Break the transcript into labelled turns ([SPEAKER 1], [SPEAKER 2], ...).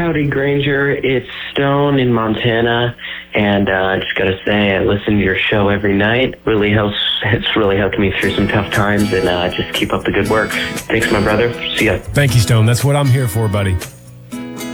[SPEAKER 1] Howdy, Granger. It's Stone in Montana, and I just got to say, I listen to your show every night. It's really helped me through some tough times, and just keep up the good work. Thanks, my brother. See ya.
[SPEAKER 2] Thank you, Stone. That's what I'm here for, buddy.